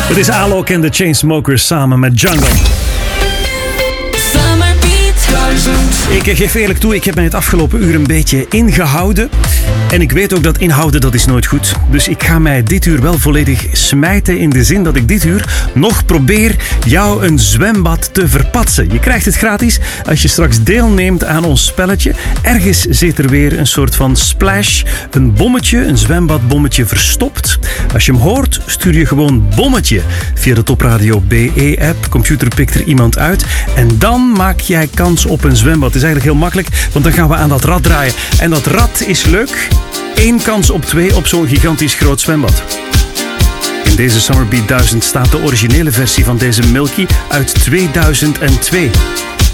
Het is Alok en de Chainsmokers samen met Jungle. Ik geef eerlijk toe, ik heb mij het afgelopen uur een beetje ingehouden. En ik weet ook dat inhouden, dat is nooit goed. Dus ik ga mij dit uur wel volledig smijten in de zin dat ik dit uur nog probeer jou een zwembad te verpatsen. Je krijgt het gratis als je straks deelneemt aan ons spelletje. Ergens zit er weer een soort van splash, een bommetje, een zwembadbommetje verstopt. Als je hem hoort, stuur je gewoon bommetje via de Topradio BE-app. Computer pikt er iemand uit en dan maak jij kans op een zwembad. Het is eigenlijk heel makkelijk, want dan gaan we aan dat rad draaien. En dat rad is leuk. 1 kans op 2 op zo'n gigantisch groot zwembad. In deze Summer Beat 1000 staat de originele versie van deze Milky uit 2002.